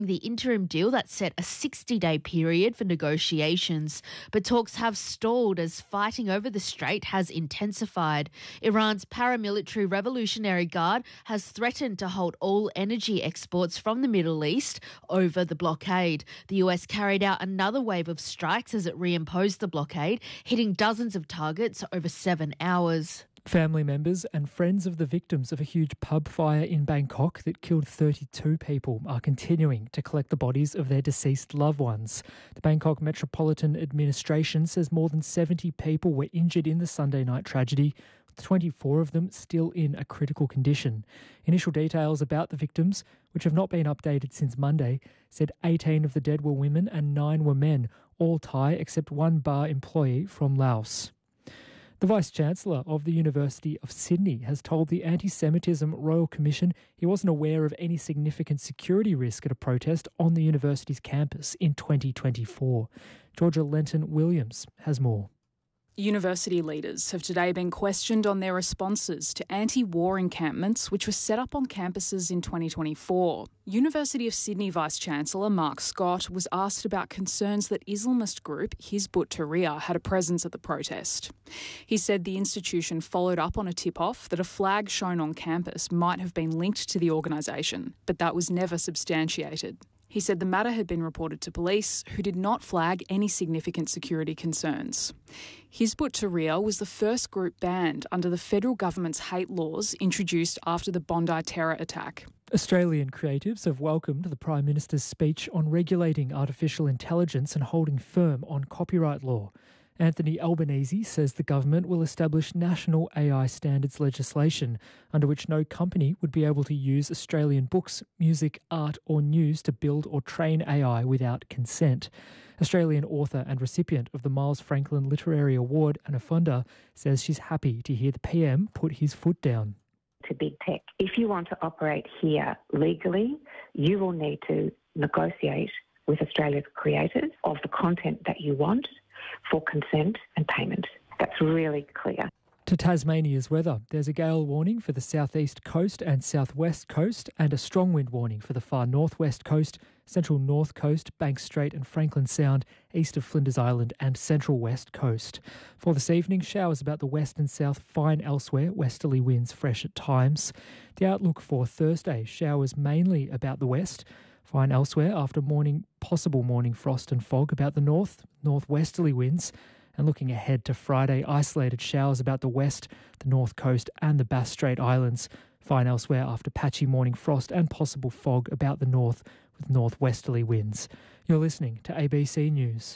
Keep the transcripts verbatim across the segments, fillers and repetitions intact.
the interim deal that set a sixty-day period for negotiations, but talks have stalled as fighting over the strait has intensified. Iran's paramilitary Revolutionary Guard has threatened to halt all energy exports from the Middle East over the blockade. The U S carried out another wave of strikes as it reimposed the blockade, hitting dozens of targets over seven hours. Family members and friends of the victims of a huge pub fire in Bangkok that killed thirty-two people are continuing to collect the bodies of their deceased loved ones. The Bangkok Metropolitan Administration says more than seventy people were injured in the Sunday night tragedy, with twenty-four of them still in a critical condition. Initial details about the victims, which have not been updated since Monday, said eighteen of the dead were women and nine were men, all Thai except one bar employee from Laos. The Vice-Chancellor of the University of Sydney has told the Anti-Semitism Royal Commission he wasn't aware of any significant security risk at a protest on the university's campus in twenty twenty-four. Georgia Lenton-Williams has more. University leaders have today been questioned on their responses to anti-war encampments which were set up on campuses in twenty twenty-four. University of Sydney Vice-Chancellor Mark Scott was asked about concerns that Islamist group Hizb ut-Tahrir had a presence at the protest. He said the institution followed up on a tip-off that a flag shown on campus might have been linked to the organisation, but that was never substantiated. He said the matter had been reported to police, who did not flag any significant security concerns. Hizb ut-Tahrir was the first group banned under the federal government's hate laws introduced after the Bondi terror attack. Australian creatives have welcomed the Prime Minister's speech on regulating artificial intelligence and holding firm on copyright law. Anthony Albanese says the government will establish national A I standards legislation under which no company would be able to use Australian books, music, art or news to build or train A I without consent. Australian author and recipient of the Miles Franklin Literary Award, Anna Funda, says she's happy to hear the P M put his foot down. To big tech, if you want to operate here legally, you will need to negotiate with Australia's creators of the content that you want for consent and payment. That's really clear. To Tasmania's weather, there's a gale warning for the southeast coast and southwest coast and a strong wind warning for the far northwest coast, central north coast, Banks Strait and Franklin Sound, east of Flinders Island and central west coast. For this evening, showers about the west and south, fine elsewhere, westerly winds fresh at times. The outlook for Thursday, showers mainly about the west, fine elsewhere after morning, possible morning frost and fog about the north, northwesterly winds. And looking ahead to Friday, isolated showers about the west, the north coast and the Bass Strait Islands. Fine elsewhere after patchy morning frost and possible fog about the north with northwesterly winds. You're listening to A B C News.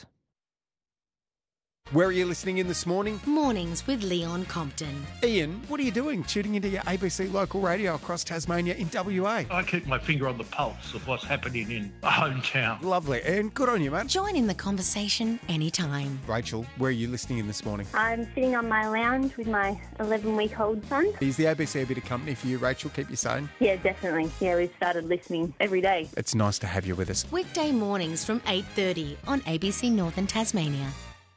Where are you listening in this morning? Mornings with Leon Compton. Ian, what are you doing tuning into your A B C local radio across Tasmania in W A? I keep my finger on the pulse of what's happening in my hometown. Lovely, and good on you, mate. Join in the conversation anytime. Rachel, where are you listening in this morning? I'm sitting on my lounge with my eleven-week-old son. Is the A B C a bit of company for you, Rachel? Keep you sane? Yeah, definitely. Yeah, we've started listening every day. It's nice to have you with us. Weekday mornings from eight thirty on A B C Northern Tasmania.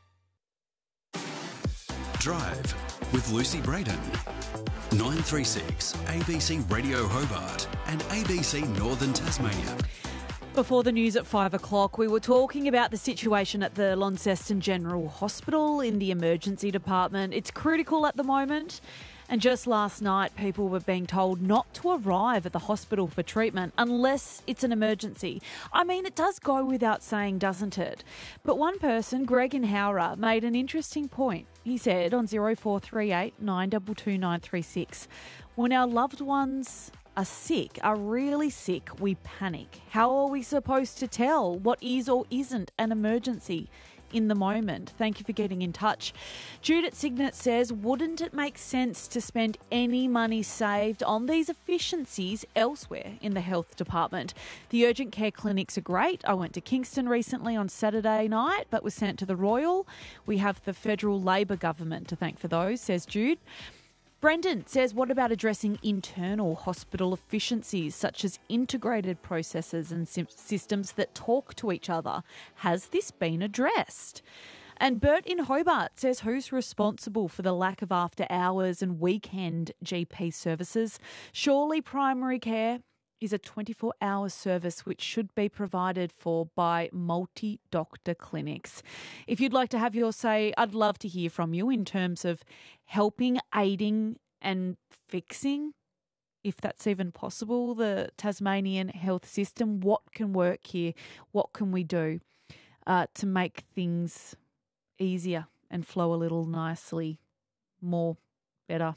Drive with Lucy Braden. nine three six A B C Radio Hobart and A B C Northern Tasmania. Before the news at five o'clock, we were talking about the situation at the Launceston General Hospital in the emergency department. It's critical at the moment. And just last night, people were being told not to arrive at the hospital for treatment unless it's an emergency. I mean, it does go without saying, doesn't it? But one person, Greg in Howrah, made an interesting point. He said on zero four three eight nine two two nine three six, when our loved ones are sick, are really sick, we panic. How are we supposed to tell what is or isn't an emergency in the moment? Thank you for getting in touch. Jude at Signet says, wouldn't it make sense to spend any money saved on these efficiencies elsewhere in the health department? The urgent care clinics are great. I went to Kingston recently on Saturday night, but was sent to the Royal. We have the federal Labor government to thank for those, says Jude. Brendan says, what about addressing internal hospital efficiencies such as integrated processes and systems that talk to each other? Has this been addressed? And Bert in Hobart says, who's responsible for the lack of after hours and weekend G P services? Surely primary care is a twenty-four hour service which should be provided for by multi-doctor clinics. If you'd like to have your say, I'd love to hear from you in terms of helping, aiding and fixing, if that's even possible, the Tasmanian health system. What can work here? What can we do uh, to make things easier and flow a little nicely, more, better?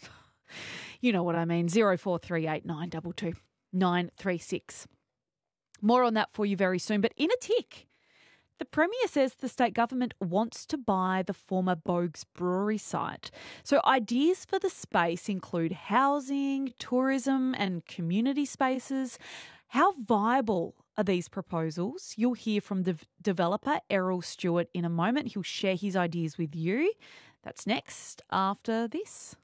You know what I mean. zero four three eight nine two two nine three six. More on that for you very soon. But in a tick, the Premier says the state government wants to buy the former Bogues Brewery site. So ideas for the space include housing, tourism and community spaces. How viable are these proposals? You'll hear from the developer Errol Stewart in a moment. He'll share his ideas with you. That's next after this.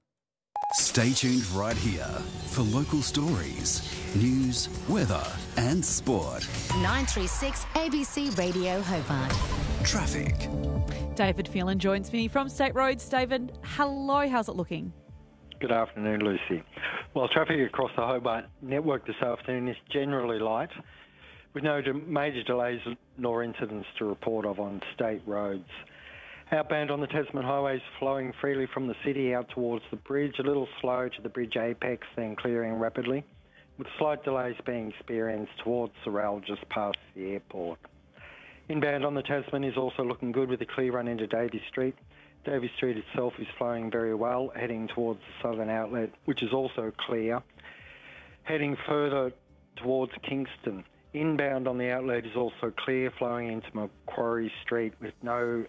Stay tuned right here for local stories, news, weather and sport. nine three six A B C Radio Hobart. Traffic. David Phelan joins me from State Roads. David, hello, how's it looking? Good afternoon, Lucy. Well, traffic across the Hobart network this afternoon is generally light, with no major delays nor incidents to report of on state roads. Outbound on the Tasman highways flowing freely from the city out towards the bridge, a little slow to the bridge apex, then clearing rapidly, with slight delays being experienced towards Sorrel just past the airport. Inbound on the Tasman is also looking good with a clear run into Davey Street. Davey Street itself is flowing very well, heading towards the southern outlet, which is also clear. Heading further towards Kingston. Inbound on the outlet is also clear, flowing into Macquarie Street with no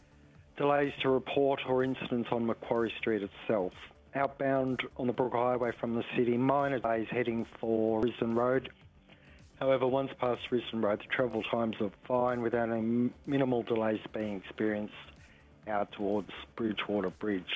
delays to report or incidents on Macquarie Street itself. Outbound on the Brooke Highway from the city, minor delays heading for Risdon Road. However, once past Risdon Road, the travel times are fine, with only minimal delays being experienced out towards Bridgewater Bridge.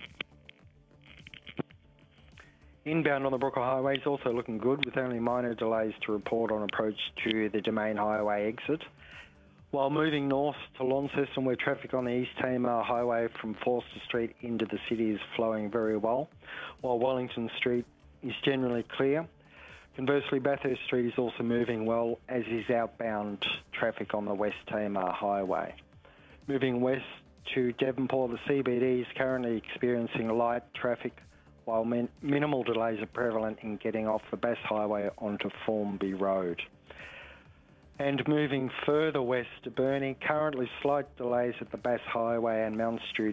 Inbound on the Brooke Highway is also looking good, with only minor delays to report on approach to the Domain Highway exit. While moving north to Launceston, where traffic on the East Tamar Highway from Forster Street into the city is flowing very well, while Wellington Street is generally clear. Conversely, Bathurst Street is also moving well, as is outbound traffic on the West Tamar Highway. Moving west to Devonport, the C B D is currently experiencing light traffic, while min- minimal delays are prevalent in getting off the Bass Highway onto Formby Road. And moving further west to Burnie, currently slight delays at the Bass Highway and Mount Street,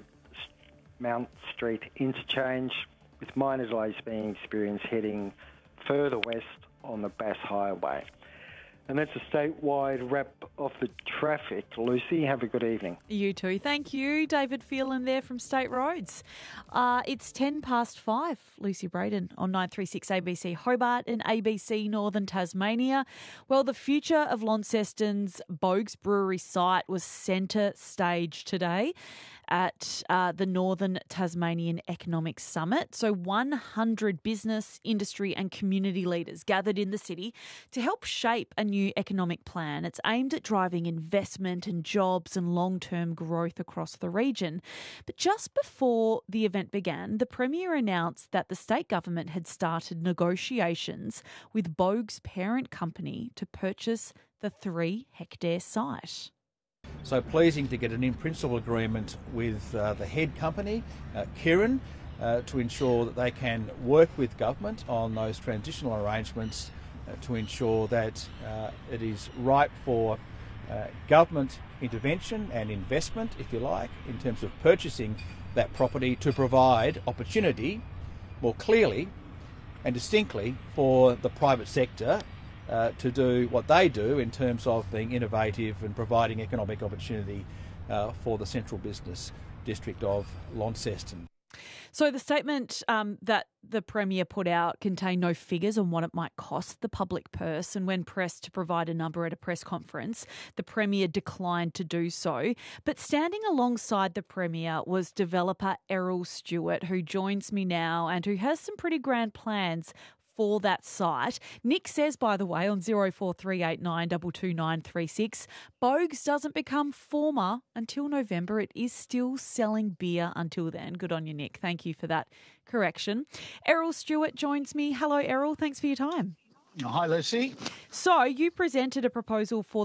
Mount Street interchange, with minor delays being experienced heading further west on the Bass Highway. And that's a statewide wrap of the traffic. Lucy, have a good evening. You too. Thank you, David Phelan there from State Roads. Uh, it's ten past five. Lucy Braden on nine three six A B C Hobart and A B C Northern Tasmania. Well, the future of Launceston's Bogues Brewery site was centre stage today at uh, the Northern Tasmanian Economic Summit. So one hundred business, industry and community leaders gathered in the city to help shape a new economic plan. It's aimed at driving investment and jobs and long-term growth across the region. But just before the event began, the Premier announced that the state government had started negotiations with Bogues' parent company to purchase the three-hectare site. So pleasing to get an in-principle agreement with uh, the head company, uh, Kirin, uh, to ensure that they can work with government on those transitional arrangements uh, to ensure that uh, it is ripe for uh, government intervention and investment, if you like, in terms of purchasing that property to provide opportunity more clearly and distinctly for the private sector Uh, to do what they do in terms of being innovative and providing economic opportunity uh, for the central business district of Launceston. So the statement um, that the Premier put out contained no figures on what it might cost the public purse, and when pressed to provide a number at a press conference, the Premier declined to do so. But standing alongside the Premier was developer Errol Stewart, who joins me now and who has some pretty grand plans for that site. Nick says, by the way, on zero four three eight nine two two nine three six, Bogues doesn't become former until November. It is still selling beer until then. Good on you, Nick. Thank you for that correction. Errol Stewart joins me. Hello, Errol. Thanks for your time. Hi, Lucy. So you presented a proposal for